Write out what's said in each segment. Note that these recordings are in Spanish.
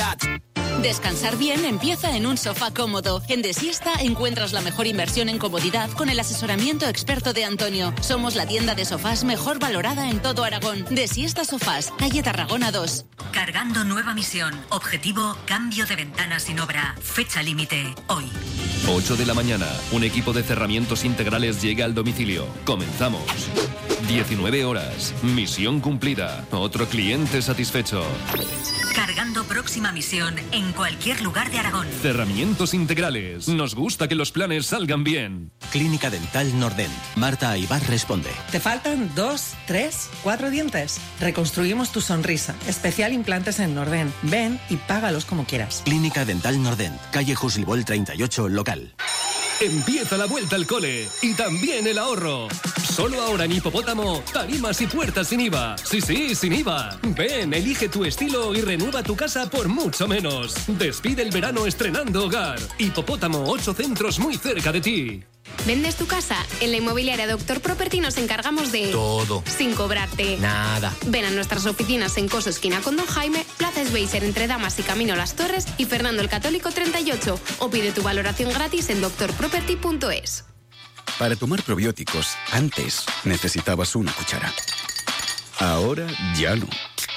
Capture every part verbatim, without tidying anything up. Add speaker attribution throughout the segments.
Speaker 1: comodidad.
Speaker 2: Descansar bien empieza en un sofá cómodo. En De Siesta encuentras la mejor inversión en comodidad con el asesoramiento experto de Antonio. Somos la tienda de sofás mejor valorada en todo Aragón. De Siesta Sofás, calle Tarragona dos.
Speaker 3: Cargando nueva misión. Objetivo, cambio de ventana sin obra. Fecha límite, hoy.
Speaker 4: ocho de la mañana, un equipo de cerramientos integrales llega al domicilio. Comenzamos. diecinueve horas, misión cumplida. Otro cliente satisfecho.
Speaker 3: Cargando próxima misión en cualquier lugar de Aragón.
Speaker 4: Cerramientos integrales. Nos gusta que los planes salgan bien.
Speaker 5: Clínica Dental Nordent. Marta Aibar responde.
Speaker 6: ¿Te faltan dos, tres, cuatro dientes? Reconstruimos tu sonrisa. Especial implantes en Nordent. Ven y págalos como quieras.
Speaker 5: Clínica Dental Nordent. Calle Juslibol treinta y ocho, local.
Speaker 4: Empieza la vuelta al cole y también el ahorro. Solo ahora en Hipopótamo, tarimas y puertas sin I V A. Sí, sí, sin I V A. Ven, elige tu estilo y renueva tu casa por mucho menos. Despide el verano estrenando hogar. Hipopótamo, ocho centros muy cerca de ti.
Speaker 7: ¿Vendes tu casa? En la inmobiliaria Doctor Property nos encargamos de...
Speaker 1: Todo.
Speaker 7: Sin cobrarte.
Speaker 1: Nada.
Speaker 7: Ven a nuestras oficinas en Coso Esquina con Don Jaime, Plaza Sveiser entre Damas y Camino Las Torres y Fernando el Católico treinta y ocho. O pide tu valoración gratis en doctor property punto es.
Speaker 8: Para tomar probióticos, antes necesitabas una cuchara. Ahora ya no.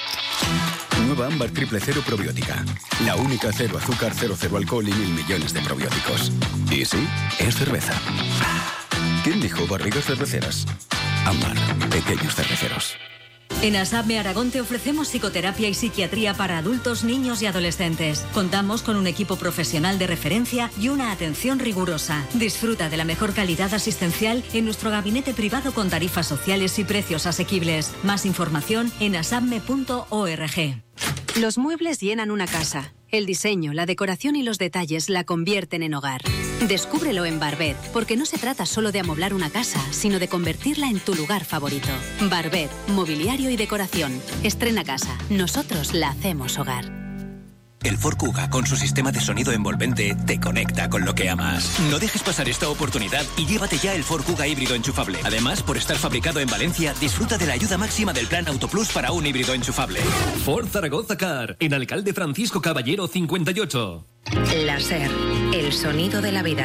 Speaker 8: Nueva Ámbar Triple Cero Probiótica. La única cero azúcar, cero, cero alcohol y mil millones de probióticos. Y sí, es cerveza. ¿Quién dijo barrigas cerveceras? Ámbar, pequeños cerveceros.
Speaker 9: En ASAPME Aragón te ofrecemos psicoterapia y psiquiatría para adultos, niños y adolescentes. Contamos con un equipo profesional de referencia y una atención rigurosa. Disfruta de la mejor calidad asistencial en nuestro gabinete privado con tarifas sociales y precios asequibles. Más información en asapme punto org.
Speaker 10: Los muebles llenan una casa. El diseño, la decoración y los detalles la convierten en hogar. Descúbrelo en Barbet, porque no se trata solo de amoblar una casa, sino de convertirla en tu lugar favorito. Barbet, mobiliario y decoración. Estrena casa. Nosotros la hacemos hogar.
Speaker 1: El Ford Kuga, con su sistema de sonido envolvente, te conecta con lo que amas. No dejes pasar esta oportunidad y llévate ya el Ford Kuga híbrido enchufable. Además, por estar fabricado en Valencia, disfruta de la ayuda máxima del plan Autoplus para un híbrido enchufable.
Speaker 4: Ford Zaragoza Car, en Alcalde Francisco Caballero cincuenta y ocho.
Speaker 3: La SER, el sonido de la vida.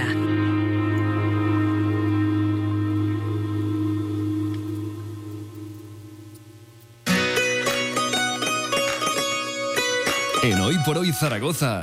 Speaker 4: En Hoy por Hoy Zaragoza.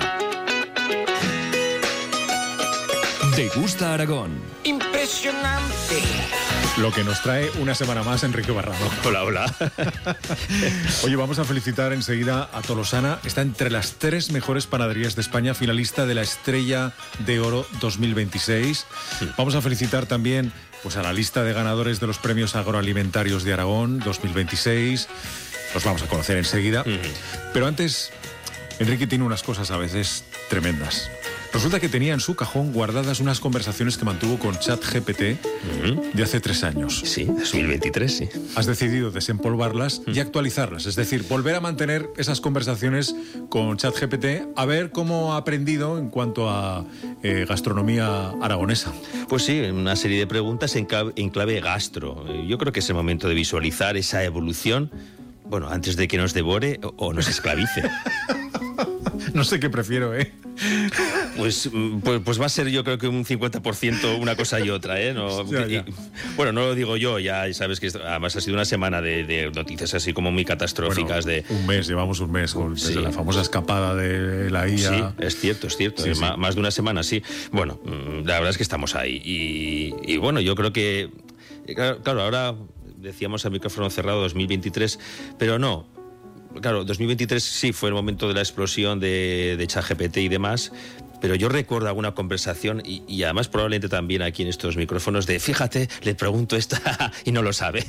Speaker 4: Degusta Aragón.
Speaker 11: Impresionante. Lo que nos trae una semana más Enrique Barrado.
Speaker 12: Hola, hola.
Speaker 11: Oye, vamos a felicitar enseguida a Tolosana. Está entre las tres mejores panaderías de España, finalista de la Estrella de Oro dos mil veintiséis. Sí. Vamos a felicitar también pues, a la lista de ganadores de los premios agroalimentarios de Aragón dos mil veintiséis. Los vamos a conocer enseguida. Uh-huh. Pero antes, Enrique tiene unas cosas a veces tremendas. Resulta que tenía en su cajón guardadas unas conversaciones que mantuvo con ChatGPT uh-huh. de hace tres años.
Speaker 12: Sí, dos mil veintitrés, sí.
Speaker 11: Has decidido desempolvarlas uh-huh. y actualizarlas. Es decir, volver a mantener esas conversaciones con ChatGPT a ver cómo ha aprendido en cuanto a eh, gastronomía aragonesa.
Speaker 12: Pues sí, una serie de preguntas en clave, en clave gastro. Yo creo que es el momento de visualizar esa evolución, bueno, antes de que nos devore o, o nos esclavice.
Speaker 11: No sé qué prefiero, ¿eh?
Speaker 12: Pues, pues, pues va a ser yo creo que un cincuenta por ciento una cosa y otra, ¿eh? No,
Speaker 11: ya, ya.
Speaker 12: Y, bueno, no lo digo yo, ya sabes que además ha sido una semana de, de noticias así como muy catastróficas.
Speaker 11: Bueno,
Speaker 12: de
Speaker 11: un mes, llevamos un mes con
Speaker 12: sí.
Speaker 11: la famosa escapa de la I A.
Speaker 12: Sí, es cierto, es cierto,
Speaker 11: sí, sí.
Speaker 12: Más, más de una semana, sí. Bueno, la verdad es que estamos ahí y, y bueno, yo creo que, claro, ahora decíamos a micrófono cerrado dos mil veintitrés, pero no. Claro, dos mil veintitrés sí fue el momento de la explosión de, de ChatGPT y demás, pero yo recuerdo alguna conversación y, y además probablemente también aquí en estos micrófonos de fíjate, le pregunto esta y no lo sabe.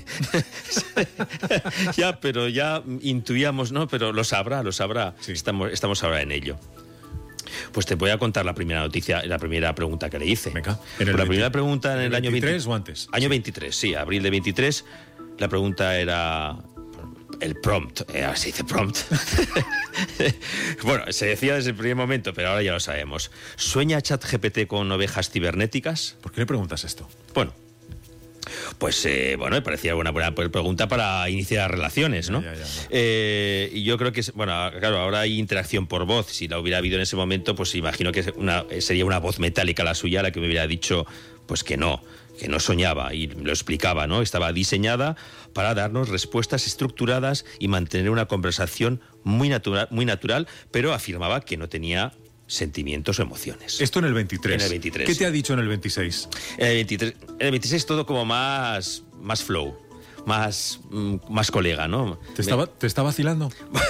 Speaker 12: Ya, pero ya intuíamos, ¿no? Pero lo sabrá, lo sabrá. Sí. Estamos, estamos ahora en ello. Pues te voy a contar la primera noticia, la primera pregunta que le hice.
Speaker 11: Venga, en el
Speaker 12: la primera pregunta en el, el año
Speaker 11: veintitrés o antes.
Speaker 12: Año veintitrés, sí, abril de veintitrés. La pregunta era el prompt, eh, se dice prompt. Bueno, se decía desde el primer momento, pero ahora ya lo sabemos. ¿Sueña ChatGPT con ovejas cibernéticas?
Speaker 11: ¿Por qué le preguntas esto?
Speaker 12: Bueno, Pues eh, bueno, me parecía una buena pregunta para iniciar relaciones, ¿no?
Speaker 11: Ya, ya, ya.
Speaker 12: Eh, y yo creo que, bueno, claro, ahora hay interacción por voz. Si la hubiera habido en ese momento, pues imagino que una, sería una voz metálica la suya la que me hubiera dicho, pues que no, que no soñaba, y lo explicaba, ¿no? Estaba diseñada para darnos respuestas estructuradas y mantener una conversación muy natural, muy natural, pero afirmaba que no tenía sentimientos o emociones.
Speaker 11: Esto en el veintitrés.
Speaker 12: En el veintitrés.
Speaker 11: ¿Qué te ha dicho en el veintiséis?
Speaker 12: En el veintitrés, en el veintiséis todo como más, más flow, más, más colega, ¿no?
Speaker 11: ¿Te estaba, ¿te está vacilando?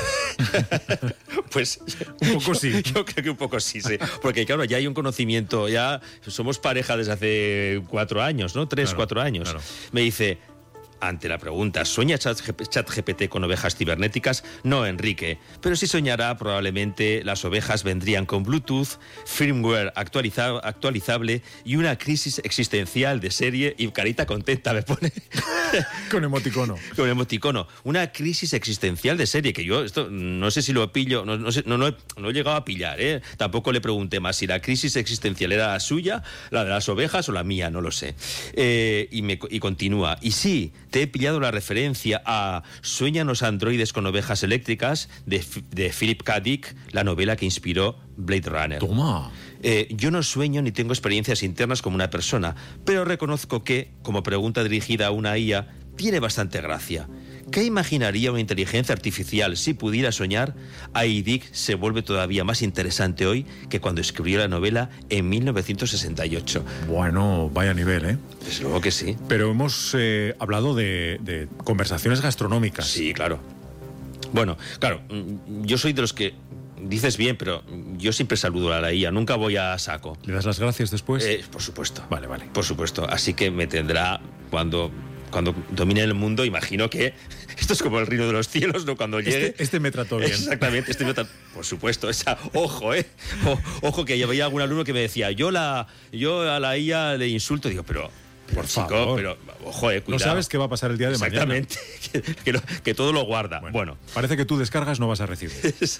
Speaker 12: Pues
Speaker 11: un poco sí.
Speaker 12: Yo, yo creo que un poco sí, sí. Porque claro, ya hay un conocimiento, ya somos pareja desde hace cuatro años, ¿no? Tres, claro, cuatro años. Claro. Me dice, ante la pregunta, ¿sueña ChatGPT con ovejas cibernéticas? No, Enrique, pero si soñará, probablemente las ovejas vendrían con Bluetooth, firmware actualiza actualizable y una crisis existencial de serie, y carita contenta me pone.
Speaker 11: Con emoticono.
Speaker 12: Con emoticono. Una crisis existencial de serie, que yo esto no sé si lo pillo, no, no, sé, no, no, he, no he llegado a pillar, ¿eh? Tampoco le pregunté más si la crisis existencial era la suya, la de las ovejas o la mía, no lo sé. Eh, y, me, y continúa. Y sí, te he pillado la referencia a Sueñan los androides con ovejas eléctricas de, de Philip K. Dick, la novela que inspiró Blade Runner.
Speaker 11: Toma.
Speaker 12: Eh, yo no sueño ni tengo experiencias internas como una persona, pero reconozco que, como pregunta dirigida a una I A, tiene bastante gracia. ¿Qué imaginaría una inteligencia artificial si pudiera soñar? Ahí Dick se vuelve todavía más interesante hoy que cuando escribió la novela en mil novecientos sesenta y ocho.
Speaker 11: Bueno, vaya nivel, ¿eh?
Speaker 12: Desde luego que sí.
Speaker 11: Pero hemos eh, hablado de, de conversaciones gastronómicas.
Speaker 12: Sí, claro. Bueno, claro, yo soy de los que... Dices bien, pero yo siempre saludo a la I A, nunca voy a saco.
Speaker 11: ¿Le das las gracias después?
Speaker 12: Eh, por supuesto.
Speaker 11: Vale, vale.
Speaker 12: Por supuesto. Así que me tendrá cuando... Cuando domine el mundo, imagino que esto es como el reino de los cielos, ¿no? Cuando llegue...
Speaker 11: Este, este me trató bien.
Speaker 12: Exactamente, este me trató... Por supuesto, esa, ojo, ¿eh? O, ojo, que había algún alumno que me decía, yo, la, yo a la I A le insulto, digo, pero... Por chico, favor. Pero ojo, eh, cuidado.
Speaker 11: No sabes qué va a pasar el día de
Speaker 12: Exactamente,
Speaker 11: mañana.
Speaker 12: Exactamente, que, que, que todo lo guarda. Bueno, bueno.
Speaker 11: Parece que tú descargas no vas a recibir.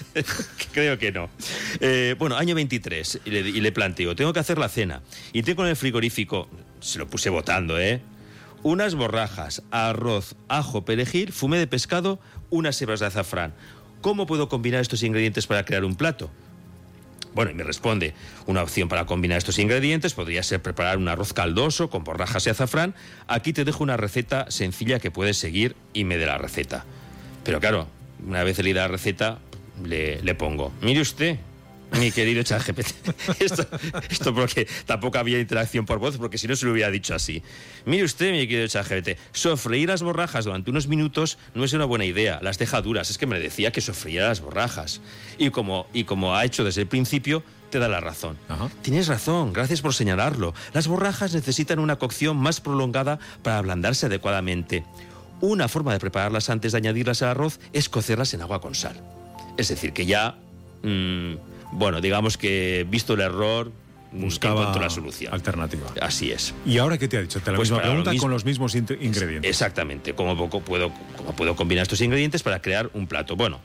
Speaker 12: Creo que no. Eh, bueno, año veintitrés, y le, y le planteo, tengo que hacer la cena, y tengo en el frigorífico, se lo puse votando, ¿eh? Unas borrajas, arroz, ajo, perejil, fumé de pescado, unas hebras de azafrán. ¿Cómo puedo combinar estos ingredientes para crear un plato? Bueno, y me responde, una opción para combinar estos ingredientes podría ser preparar un arroz caldoso con borrajas y azafrán. Aquí te dejo una receta sencilla que puedes seguir y me dé la receta. Pero claro, una vez leída la receta, le, le pongo, mire usted, mi querido ChatGPT, esto, esto porque tampoco había interacción por voz, porque si no se lo hubiera dicho así. Mire usted, mi querido ChatGPT, sofreír las borrajas durante unos minutos no es una buena idea, las deja duras. Es que me decía que sofreía las borrajas. Y como, y como ha hecho desde el principio, te da la razón. Ajá. Tienes razón, gracias por señalarlo. Las borrajas necesitan una cocción más prolongada para ablandarse adecuadamente. Una forma de prepararlas antes de añadirlas al arroz es cocerlas en agua con sal. Es decir, que ya... Mmm, bueno, digamos que, visto el error, buscaba encontró la solución.
Speaker 11: Alternativa.
Speaker 12: Así es.
Speaker 11: ¿Y ahora qué te ha dicho? Te la
Speaker 12: pues
Speaker 11: misma pregunta
Speaker 12: mismo,
Speaker 11: con los mismos ingredientes.
Speaker 12: Exactamente. ¿Cómo, poco puedo, ¿Cómo puedo combinar estos ingredientes para crear un plato? Bueno,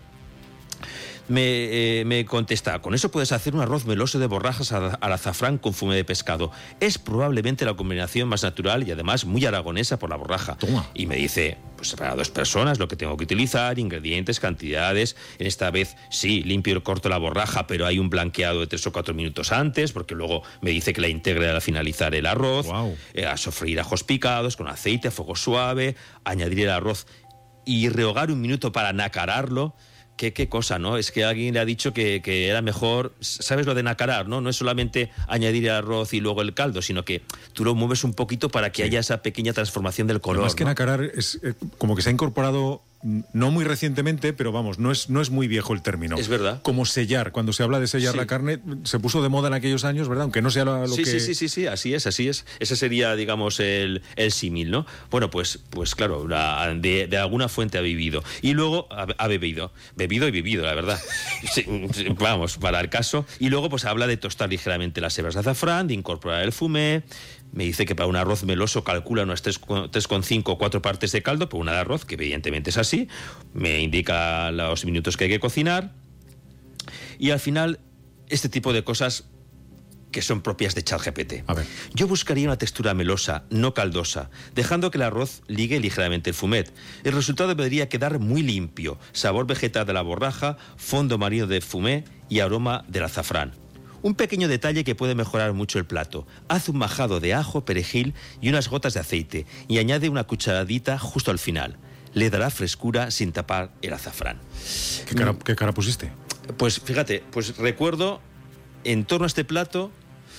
Speaker 12: me, eh, me contesta, con eso puedes hacer un arroz meloso de borrajas al, al azafrán con fumé de pescado. Es probablemente la combinación más natural y además muy aragonesa por la borraja.
Speaker 11: Toma.
Speaker 12: Y me dice, pues para dos personas lo que tengo que utilizar, ingredientes, cantidades. En esta vez sí, limpio y corto la borraja, pero hay un blanqueado de tres o cuatro minutos antes, porque luego me dice que la integre al finalizar el arroz.
Speaker 11: Wow.
Speaker 12: Eh, a sofreír ajos picados con aceite a fuego suave, añadir el arroz y rehogar un minuto para nacararlo. ¿Qué, qué cosa, ¿no? Es que alguien le ha dicho que, que era mejor, ¿sabes lo de nacarar, no? No es solamente añadir el arroz y luego el caldo, sino que tú lo mueves un poquito para que sí. haya esa pequeña transformación del color.
Speaker 11: Más que
Speaker 12: ¿no?
Speaker 11: nacarar es eh, como que se ha incorporado, no muy recientemente, pero vamos, no es, no es muy viejo el término.
Speaker 12: Es verdad.
Speaker 11: Como sellar, cuando se habla de sellar sí. la carne, se puso de moda en aquellos años, ¿verdad? Aunque no sea lo, lo
Speaker 12: sí,
Speaker 11: que...
Speaker 12: Sí, sí, sí, sí, así es, así es. Ese sería, digamos, el, el símil, ¿no? Bueno, pues, pues claro, la, de, de alguna fuente ha vivido. Y luego ha, ha bebido. Bebido y vivido, la verdad. Sí, vamos, para el caso. Y luego pues habla de tostar ligeramente las hebras de azafrán, de incorporar el fumé. Me dice que para un arroz meloso calcula unas tres coma cinco o cuatro partes de caldo por una de arroz, que evidentemente es así. Me indica los minutos que hay que cocinar. Y al final, este tipo de cosas que son propias de ChatGPT.
Speaker 11: A ver.
Speaker 12: Yo buscaría una textura melosa, no caldosa, dejando que el arroz ligue ligeramente el fumet. El resultado debería quedar muy limpio, sabor vegetal de la borraja, fondo marino de fumet y aroma del azafrán. Un pequeño detalle que puede mejorar mucho el plato. Haz un majado de ajo, perejil y unas gotas de aceite y añade una cucharadita justo al final. Le dará frescura sin tapar el azafrán.
Speaker 11: ¿Qué cara, qué cara pusiste?
Speaker 12: Pues fíjate, pues recuerdo en torno a este plato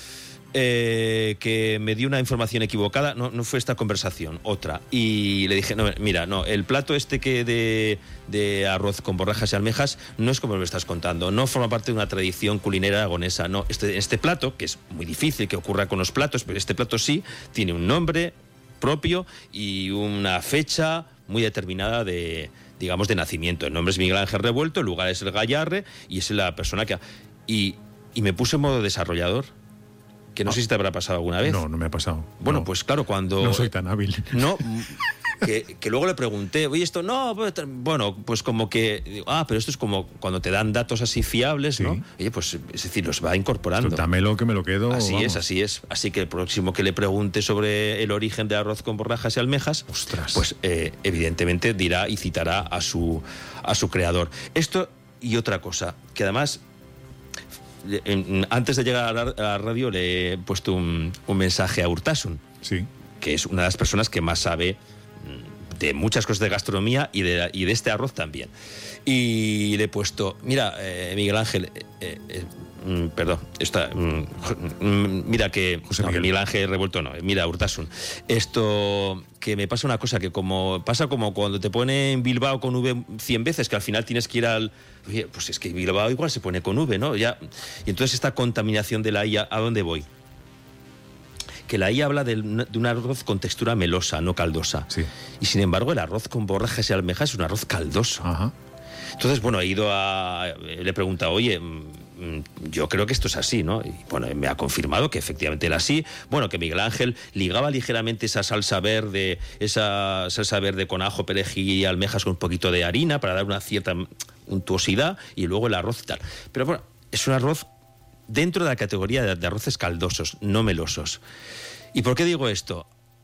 Speaker 12: eh, que me dio una información equivocada. No, no fue esta conversación, otra. Y le dije, no, mira, no, el plato este que de, de arroz con borrajas y almejas no es como me estás contando. No forma parte de una tradición culinera aragonesa. No, este, este plato, que es muy difícil que ocurra con los platos, pero este plato sí, tiene un nombre propio y una fecha muy determinada de, digamos, de nacimiento. El nombre es Miguel Ángel Revuelto, el lugar es el Gallarre y es la persona que... Y, y me puse en modo desarrollador, que no ah, sé si te habrá pasado alguna vez.
Speaker 11: No, no me ha pasado.
Speaker 12: Bueno,
Speaker 11: no.
Speaker 12: pues claro, cuando...
Speaker 11: No soy tan hábil.
Speaker 12: No, que, que luego le pregunté, oye, esto no, bueno, pues como que... Ah, pero esto es como cuando te dan datos así fiables, sí. ¿no? Oye, pues es decir, los va incorporando.
Speaker 11: Esto, dámelo que me lo quedo.
Speaker 12: Así
Speaker 11: vamos.
Speaker 12: es, así es. Así que el próximo que le pregunte sobre el origen de arroz con borrajas y almejas,
Speaker 11: ostras,
Speaker 12: pues eh, evidentemente dirá y citará a su, a su creador. Esto y otra cosa, que además... Antes de llegar a la radio le he puesto un, un mensaje a Urtasun,
Speaker 11: sí,
Speaker 12: que es una de las personas que más sabe de muchas cosas de gastronomía y de, y de este arroz también. Y le he puesto, mira, eh, Miguel Ángel, eh, eh, mm, perdón, está, mm, mira que
Speaker 11: José
Speaker 12: no,
Speaker 11: Miguel.
Speaker 12: Miguel Ángel Revuelto no, mira, Urtasun, esto que me pasa una cosa que como pasa como cuando te pone en Bilbao con V cien veces, que al final tienes que ir al... Oye, pues es que Bilbao igual se pone con V, ¿no? Ya, y entonces esta contaminación de la I A, ¿a dónde voy? Que la I A habla de, de un arroz con textura melosa, no caldosa.
Speaker 11: Sí.
Speaker 12: Y sin embargo el arroz con borrajas y almejas es un arroz caldoso.
Speaker 11: Ajá.
Speaker 12: Entonces, bueno, he ido a... Le he preguntado, oye, yo creo que esto es así, ¿no? Y bueno, me ha confirmado que efectivamente era así. Bueno, que Miguel Ángel ligaba ligeramente esa salsa verde, esa salsa verde con ajo, perejil y almejas con un poquito de harina para dar una cierta untuosidad y luego el arroz y tal. Pero bueno, es un arroz dentro de la categoría de, de arroces caldosos, no melosos. ¿Y por qué digo esto?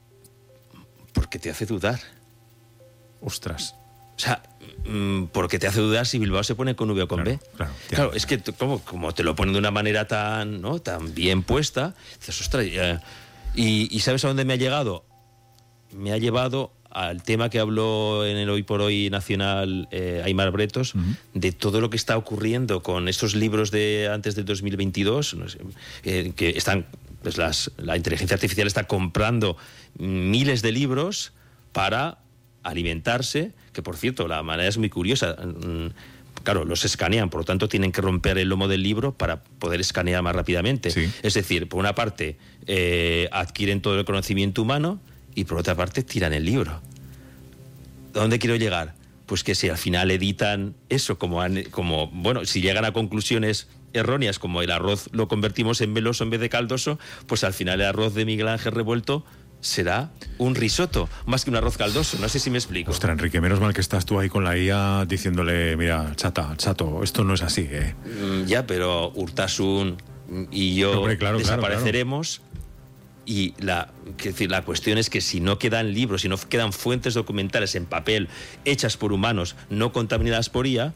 Speaker 12: Porque te hace dudar.
Speaker 11: Ostras.
Speaker 12: O sea, porque te hace dudar si Bilbao se pone con V o con
Speaker 11: claro,
Speaker 12: B.
Speaker 11: Claro,
Speaker 12: claro, es que como, como te lo ponen de una manera tan, ¿no?, tan bien puesta, dices, ostras, eh, y, y ¿sabes a dónde me ha llegado? Me ha llevado al tema que habló en el Hoy por Hoy Nacional eh, Aimar Bretos, uh-huh. de todo lo que está ocurriendo con estos libros de antes del dos mil veintidós, no sé, eh, que están, pues las, la inteligencia artificial está comprando miles de libros para alimentarse, que por cierto, la manera es muy curiosa. Claro, los escanean, por lo tanto tienen que romper el lomo del libro para poder escanear más rápidamente.
Speaker 11: Sí.
Speaker 12: Es decir, por una parte eh, adquieren todo el conocimiento humano y por otra parte tiran el libro. ¿A dónde quiero llegar? Pues que si al final editan eso, como, han, como bueno, si llegan a conclusiones erróneas, como el arroz lo convertimos en meloso en vez de caldoso, pues al final el arroz de Miguel Ángel Revuelto será un risotto, más que un arroz caldoso. No sé si me explico.
Speaker 11: Ostras, Enrique, menos mal que estás tú ahí con la I A diciéndole, mira, chata, chato, esto no es así, ¿eh?
Speaker 12: Mm, ya, pero Urtasun y yo
Speaker 11: Hombre, claro,
Speaker 12: desapareceremos.
Speaker 11: Claro, claro.
Speaker 12: Y la, que decir, la cuestión es que si no quedan libros, si no quedan fuentes documentales en papel hechas por humanos, no contaminadas por I A,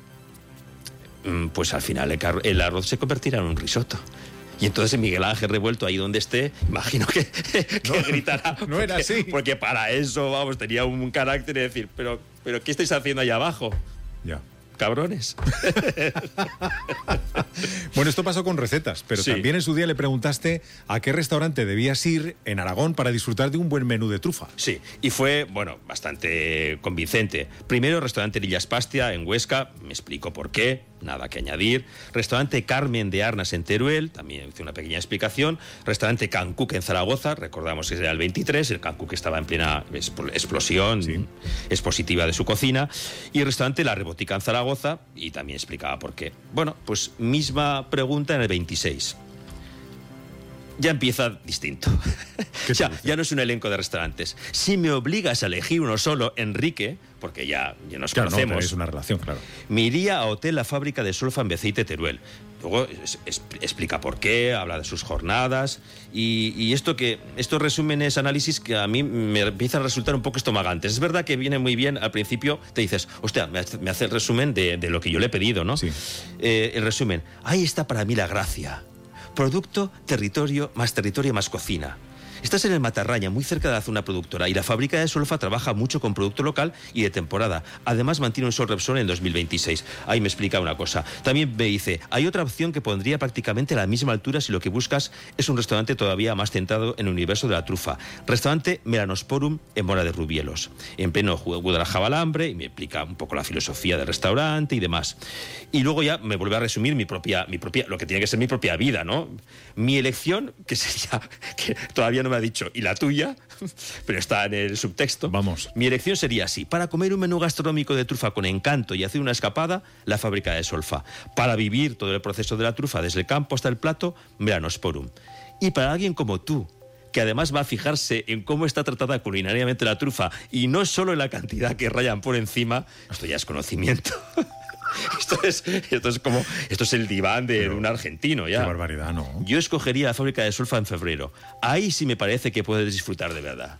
Speaker 12: pues al final el, el arroz se convertirá en un risotto. Y entonces Miguel Ángel Revuelto, ahí donde esté, imagino que, que no, gritará.
Speaker 11: No era
Speaker 12: porque,
Speaker 11: así.
Speaker 12: Porque para eso, vamos, tenía un carácter de decir, pero, pero ¿qué estáis haciendo allá abajo?
Speaker 11: Ya.
Speaker 12: Cabrones.
Speaker 11: Bueno, esto pasó con recetas, pero sí. También en su día le preguntaste a qué restaurante debías ir en Aragón para disfrutar de un buen menú de trufa.
Speaker 12: Sí, y fue, bueno, bastante convincente. Primero, restaurante Lillas Pastia en Huesca, me explico por qué, nada que añadir. Restaurante Carmen de Arnas en Teruel, también hice una pequeña explicación. Restaurante Cancuc en Zaragoza, recordamos que era el veintitrés, el Cancuc estaba en plena explosión sí. expositiva de su cocina. Y restaurante La Rebotica en Zaragoza, y también explicaba por qué. Bueno, pues misma pregunta en el veintiséis. ya empieza distinto. O sea, ya no es un elenco de restaurantes. Si me obligas a elegir uno solo, Enrique, porque ya, ya nos
Speaker 11: claro,
Speaker 12: conocemos.
Speaker 11: No, es una relación, claro.
Speaker 12: Me iría a Hotel La Fábrica de Solfa en Beceite, Teruel. Luego es, es, explica por qué, habla de sus jornadas y, y esto que estos resúmenes, análisis que a mí me empiezan a resultar un poco estomagantes. Es verdad que viene muy bien, al principio te dices, hostia, me hace, me hace el resumen de, de lo que yo le he pedido, ¿no?
Speaker 11: Sí.
Speaker 12: Eh, el resumen, ahí está para mí la gracia. Producto, territorio, más territorio, más cocina. Estás en el Matarraña, muy cerca de la zona productora, y la fábrica de Solfa trabaja mucho con producto local y de temporada. Además, mantiene un Sol Repsol en dos mil veintiséis. Ahí me explica una cosa. También me dice, hay otra opción que pondría prácticamente a la misma altura si lo que buscas es un restaurante todavía más centrado en el universo de la trufa. Restaurante Melanosporum en Mora de Rubielos, en pleno Guadalajara, y me explica un poco la filosofía del restaurante y demás. Y luego ya me vuelve a resumir mi propia, mi propia, lo que tiene que ser mi propia vida, ¿no? Mi elección, que sería, que todavía no me ha dicho, y la tuya, pero está en el subtexto.
Speaker 11: Vamos.
Speaker 12: Mi elección sería así: para comer un menú gastronómico de trufa con encanto y hacer una escapada, la fábrica de Solfa. Para vivir todo el proceso de la trufa desde el campo hasta el plato, Melanosporum. Y para alguien como tú, que además va a fijarse en cómo está tratada culinariamente la trufa y no solo en la cantidad que rayan por encima, esto ya es conocimiento. Esto es, esto es como, esto es el diván de Pero, un argentino, ya.
Speaker 11: Qué barbaridad, ¿no?
Speaker 12: Yo escogería la fábrica de Solfa en febrero. Ahí sí me parece que puedes disfrutar de verdad.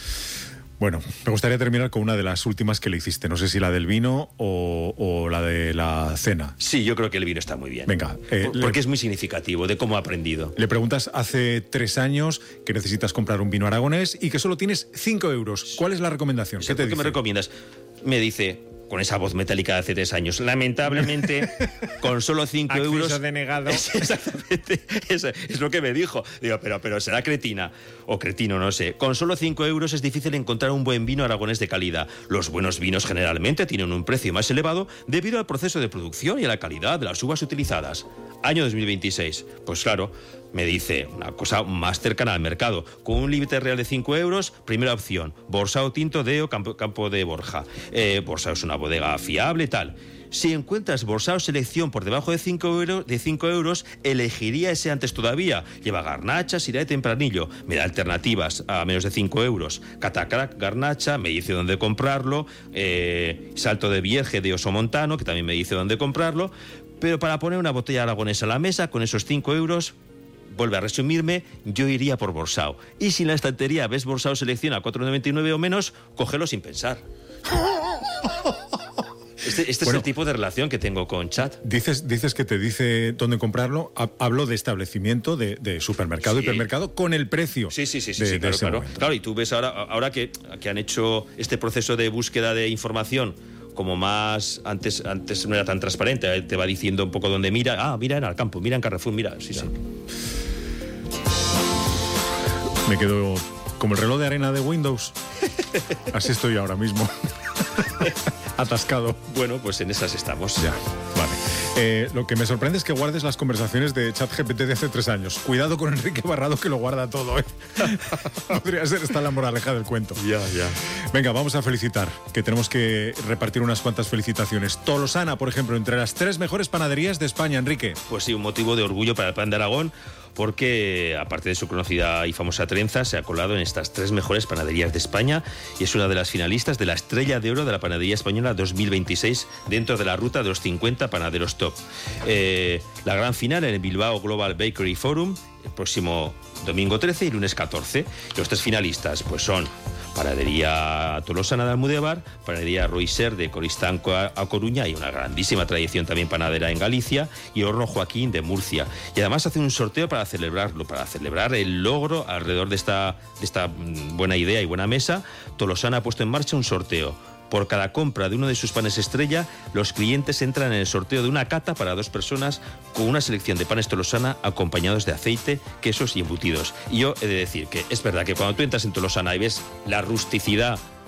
Speaker 11: Bueno, me gustaría terminar con una de las últimas que le hiciste. No sé si la del vino o, o la de la cena.
Speaker 12: Sí, yo creo que el vino está muy bien.
Speaker 11: Venga. Eh,
Speaker 12: Porque
Speaker 11: le,
Speaker 12: es muy significativo de cómo ha aprendido.
Speaker 11: Le preguntas hace tres años que necesitas comprar un vino aragonés y que solo tienes cinco euros. ¿Cuál es la recomendación? ¿Qué te dice?
Speaker 12: ¿Qué me recomiendas? Me dice, con esa voz metálica de hace tres años, lamentablemente, con solo cinco euros...
Speaker 11: Acceso denegado.
Speaker 12: Es, exactamente, es, es lo que me dijo. Digo, pero, pero será cretina o cretino, no sé. Con solo cinco euros es difícil encontrar un buen vino aragonés de calidad. Los buenos vinos generalmente tienen un precio más elevado debido al proceso de producción y a la calidad de las uvas utilizadas. Año dos mil veintiséis. Pues claro, me dice una cosa más cercana al mercado. Con un límite real de cinco euros, primera opción, Borsao Tinto Deo Campo, Campo de Borja. Eh, Borsao es una bodega fiable y tal. Si encuentras Borsao Selección por debajo de cinco euros, de cinco euros, elegiría ese antes todavía. Lleva garnacha, sirá de tempranillo. Me da alternativas a menos de cinco euros. Catacrac, garnacha, me dice dónde comprarlo. Eh, Salto de Vierge de Osomontano, que también me dice dónde comprarlo. Pero para poner una botella aragonesa a la mesa, con esos cinco euros... Vuelve a resumirme, yo iría por Borsao. Y si en la estantería ves Borsao Selección a cuatro noventa y nueve o menos, cógelo sin pensar. Este, este bueno, es el tipo de relación que tengo con Chat.
Speaker 11: Dices, dices que te dice dónde comprarlo. Hablo de establecimiento, de, de supermercado, sí. hipermercado, con el precio.
Speaker 12: Sí, sí, sí, sí,
Speaker 11: de,
Speaker 12: sí claro,
Speaker 11: de ese
Speaker 12: claro.
Speaker 11: momento.
Speaker 12: Claro, y tú ves ahora, ahora que, que han hecho este proceso de búsqueda de información como más, antes antes no era tan transparente, te va diciendo un poco dónde mira, ah, mira en Alcampo, mira en Carrefour, mira, sí, sí.
Speaker 11: Me quedo como el reloj de arena de Windows. Así estoy ahora mismo. Atascado.
Speaker 12: Bueno, pues en esas estamos.
Speaker 11: Ya, vale. Eh, lo que me sorprende es que guardes las conversaciones de ChatGPT de hace tres años. Cuidado con Enrique Barrado, que lo guarda todo, ¿eh? Podría ser esta la moraleja del cuento.
Speaker 12: Ya, ya.
Speaker 11: Venga, vamos a felicitar, que tenemos que repartir unas cuantas felicitaciones. Tolosana, por ejemplo, entre las tres mejores panaderías de España, Enrique.
Speaker 12: Pues sí, un motivo de orgullo para el Pan de Aragón, porque aparte de su conocida y famosa trenza, se ha colado en estas tres mejores panaderías de España y es una de las finalistas de la Estrella de Oro de la Panadería Española dos mil veintiséis dentro de la ruta de los cincuenta panaderos top. Eh, la gran final en el Bilbao Global Bakery Forum el próximo domingo trece y lunes catorce. Los tres finalistas pues son Panadería Tolosana de Almudévar, Panadería Roiser de Coristanco a, a Coruña, y una grandísima tradición también panadera en Galicia, y Horno Joaquín de Murcia. Y además hace un sorteo para celebrarlo, para celebrar el logro alrededor de esta, de esta buena idea y buena mesa. Tolosana ha puesto en marcha un sorteo. Por cada compra de uno de sus panes estrella, los clientes entran en el sorteo de una cata para dos personas con una selección de panes Tolosana acompañados de aceite, quesos y embutidos. Y yo he de decir que es verdad que cuando tú entras en Tolosana y ves la rusticidad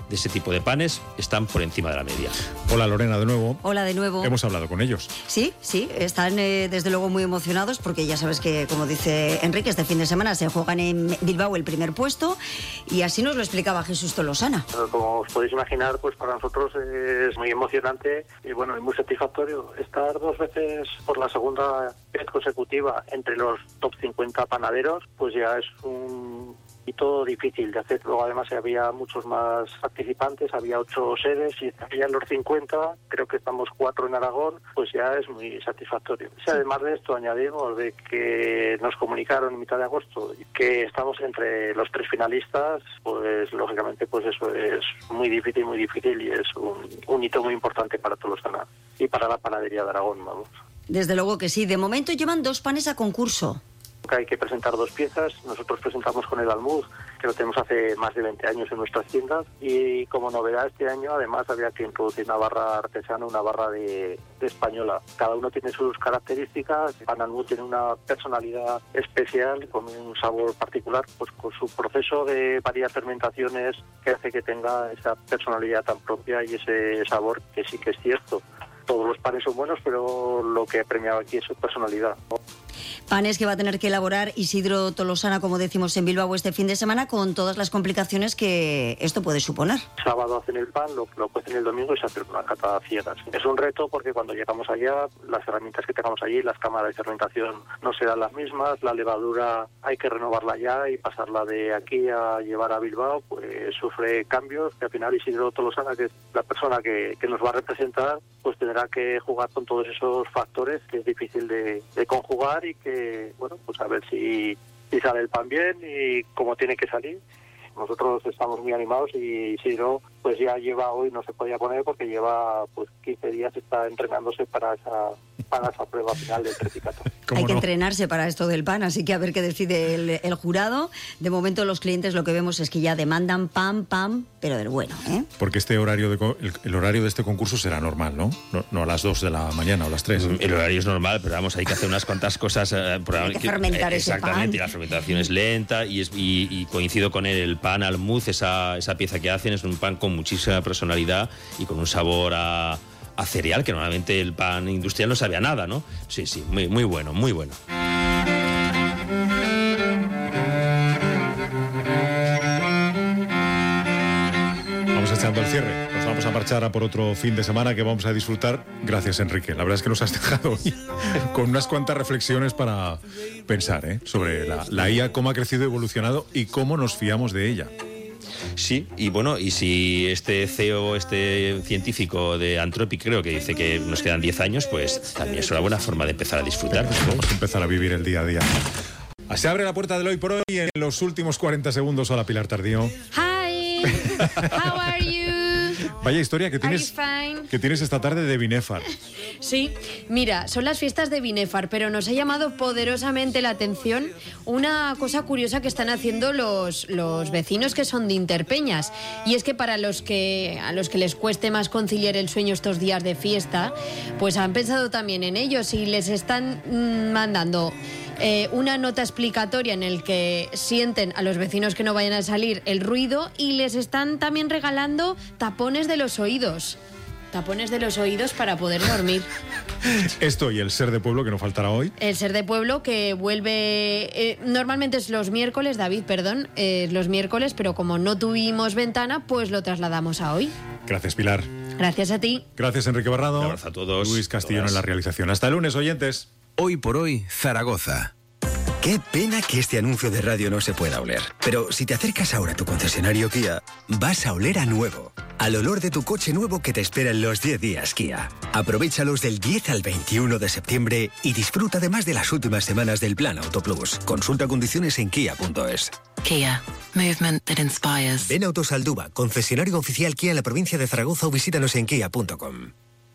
Speaker 12: de ese tipo de panes están por encima de la media.
Speaker 11: Hola Lorena, de nuevo.
Speaker 13: Hola de nuevo.
Speaker 11: Hemos hablado con ellos.
Speaker 13: Sí, sí, están eh, desde luego muy emocionados porque ya sabes que, como dice Enrique, este fin de semana se juegan en Bilbao el primer puesto y así nos lo explicaba Jesús Tolosana.
Speaker 14: Como os podéis imaginar, pues para nosotros es muy emocionante y bueno, y muy satisfactorio estar dos veces por la segunda vez consecutiva entre los top cincuenta panaderos, pues ya es un hito difícil de hacer. Luego además había muchos más participantes, había ocho sedes y había los cincuenta, creo que estamos cuatro en Aragón, pues ya es muy satisfactorio. Y además de esto añadimos de que nos comunicaron en mitad de agosto que estamos entre los tres finalistas, pues lógicamente pues eso es muy difícil, muy difícil y es un, un hito muy importante para Tolosana y para la panadería de Aragón, vamos.
Speaker 13: Desde luego que sí. De momento llevan dos panes a concurso.
Speaker 14: Hay que presentar dos piezas. Nosotros presentamos con el almud, que lo tenemos hace más de veinte años en nuestras tiendas, y como novedad este año además había que introducir una barra artesana, una barra de, de española. Cada uno tiene sus características. El pan almud tiene una personalidad especial, con un sabor particular, pues con su proceso de varias fermentaciones que hace que tenga esa personalidad tan propia y ese sabor que sí que es cierto. Todos los panes son buenos, pero lo que he premiado aquí es su personalidad.
Speaker 13: Panes que va a tener que elaborar Isidro Tolosana, como decimos, en Bilbao este fin de semana, con todas las complicaciones que esto puede suponer.
Speaker 14: Sábado hacen el pan, lo, lo cuecen el domingo y se hace una cata a ciegas. Es un reto porque cuando llegamos allá, las herramientas que tengamos allí, las cámaras de fermentación no serán las mismas, la levadura hay que renovarla ya y pasarla de aquí a llevar a Bilbao, pues sufre cambios que al final Isidro Tolosana, que es la persona que, que nos va a representar, pues tendrá que jugar con todos esos factores que es difícil de, de conjugar y que, bueno, pues a ver si, si sale el pan bien y cómo tiene que salir. Nosotros estamos muy animados y Isidro pues ya lleva, hoy no se podía poner porque lleva pues quince días, está entrenándose para esa, para esa prueba final del precipicato.
Speaker 13: Hay que no? entrenarse para esto del pan, así que a ver qué decide el, el jurado. De momento los clientes lo que vemos es que ya demandan pan, pan, pero del bueno, ¿eh?
Speaker 11: Porque este horario de, el, el horario de este concurso será normal, ¿no? ¿no? No a las dos de la mañana o a las tres.
Speaker 12: El horario es normal, pero vamos, hay que hacer unas cuantas cosas. Eh,
Speaker 13: hay que fermentar
Speaker 12: eh,
Speaker 13: ese pan.
Speaker 12: Exactamente, y la fermentación es lenta y, es, y, y coincido con él, el pan almud, esa, esa pieza que hacen es un pan con muchísima personalidad y con un sabor a, a cereal, que normalmente el pan industrial no sabía nada, ¿no? Sí, sí, muy, muy bueno, muy bueno.
Speaker 11: Vamos echando el cierre. Nos vamos a marchar a por otro fin de semana que vamos a disfrutar. Gracias, Enrique. La verdad es que nos has dejado hoy con unas cuantas reflexiones para pensar, ¿eh? sobre la, la I A, cómo ha crecido y evolucionado y cómo nos fiamos de ella.
Speaker 12: Sí, y bueno, y si este C E O, este científico de Anthropic, creo que dice que nos quedan diez años, pues también es una buena forma de empezar a disfrutar.
Speaker 11: Vamos a empezar a vivir el día a día. Se abre la puerta del hoy por hoy y en los últimos cuarenta segundos. Hola, Pilar Tardío.
Speaker 15: Hi, how are you?
Speaker 11: Vaya historia que tienes, que tienes esta tarde de Binefar.
Speaker 15: Sí, mira, son las fiestas de Binefar, pero nos ha llamado poderosamente la atención una cosa curiosa que están haciendo los, los vecinos que son de Interpeñas. Y es que para los que a los que les cueste más conciliar el sueño estos días de fiesta, pues han pensado también en ellos y les están mmm, mandando Eh, una nota explicatoria en el que sienten a los vecinos que no vayan a salir el ruido y les están también regalando tapones de los oídos. Tapones de los oídos para poder dormir.
Speaker 11: Esto y el ser de pueblo que no faltará hoy.
Speaker 15: El ser de pueblo que vuelve... Eh, normalmente es los miércoles, David, perdón, eh, los miércoles, pero como no tuvimos ventana, pues lo trasladamos a hoy.
Speaker 11: Gracias, Pilar.
Speaker 15: Gracias a ti.
Speaker 11: Gracias, Enrique Barrado.
Speaker 12: Un abrazo a todos.
Speaker 11: Luis Castillón
Speaker 12: todas.
Speaker 11: en la realización. Hasta el lunes, oyentes.
Speaker 16: Hoy por hoy, Zaragoza. Qué pena que este anuncio de radio no se pueda oler. Pero si te acercas ahora a tu concesionario Kia, vas a oler a nuevo. Al olor de tu coche nuevo que te espera en los diez días Kia. Aprovéchalos del diez al veintiuno de septiembre y disfruta además de las últimas semanas del Plan Auto Plus. Consulta condiciones en kia punto es.
Speaker 17: Kia. Movement that inspires.
Speaker 16: Ven a Autosalduba, concesionario oficial Kia en la provincia de Zaragoza o visítanos en kia punto com.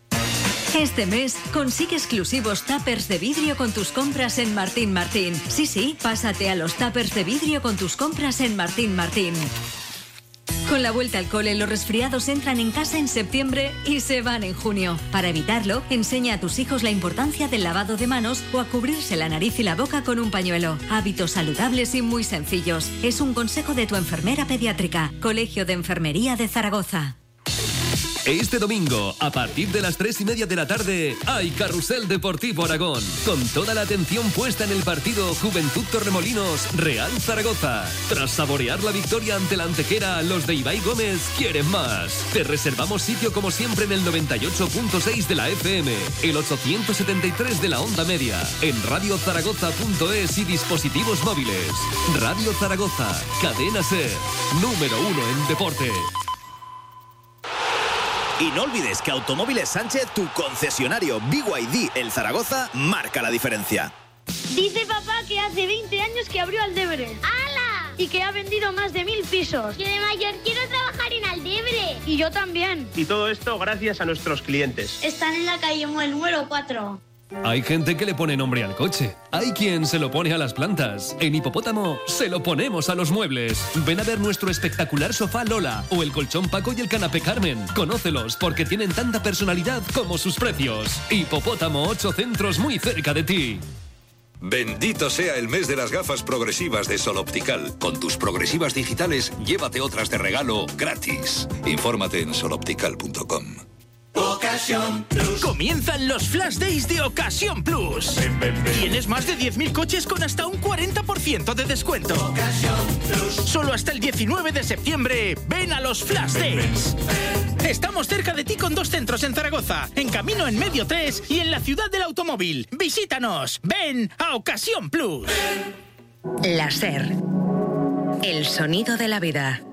Speaker 9: Este mes consigue exclusivos tuppers de vidrio con tus compras en Martín Martín. Sí, sí, pásate a los tuppers de vidrio con tus compras en Martín Martín. Con la vuelta al cole, los resfriados entran en casa en septiembre y se van en junio. Para evitarlo, enseña a tus hijos la importancia del lavado de manos o a cubrirse la nariz y la boca con un pañuelo. Hábitos saludables y muy sencillos. Es un consejo de tu enfermera pediátrica. Colegio de Enfermería de Zaragoza.
Speaker 4: Este domingo, a partir de las tres y media de la tarde, hay Carrusel Deportivo Aragón, con toda la atención puesta en el partido Juventud Torremolinos Real Zaragoza. Tras saborear la victoria ante la Antequera, los de Ibai Gómez quieren más. Te reservamos sitio como siempre en el noventa y ocho punto seis de la F M, el ochocientos setenta y tres de la onda media, en radio zaragoza punto es y dispositivos móviles. Radio Zaragoza, cadena SER, número uno en deporte.
Speaker 18: Y no olvides que Automóviles Sánchez, tu concesionario B Y D El Zaragoza, marca la diferencia.
Speaker 19: Dice papá que hace veinte años que abrió Aldebre. ¡Hala! Y que ha vendido más de mil pisos.
Speaker 20: Yo de mayor quiero trabajar en Aldebre.
Speaker 19: Y yo también.
Speaker 21: Y todo esto gracias a nuestros clientes.
Speaker 20: Están en la calle Muel número cuatro.
Speaker 4: Hay gente que le pone nombre al coche. Hay quien se lo pone a las plantas. En Hipopótamo se lo ponemos a los muebles. Ven a ver nuestro espectacular sofá Lola o el colchón Paco y el canapé Carmen. Conócelos porque tienen tanta personalidad como sus precios. Hipopótamo, ocho centros muy cerca de ti.
Speaker 22: Bendito sea el mes de las gafas progresivas de Sol Optical. Con tus progresivas digitales, llévate otras de regalo gratis. Infórmate en sol optical punto com.
Speaker 23: Ocasión Plus. Comienzan los Flash Days de Ocasión Plus. Ven, ven, ven. Tienes más de diez mil coches con hasta un cuarenta por ciento de descuento. Ocasión Plus. Solo hasta el diecinueve de septiembre. Ven a los Flash ven, Days. Ven, ven. Estamos cerca de ti con dos centros en Zaragoza, en Camino en Medio tres y en la Ciudad del Automóvil. Visítanos. Ven a Ocasión Plus.
Speaker 24: La SER. El sonido de la vida.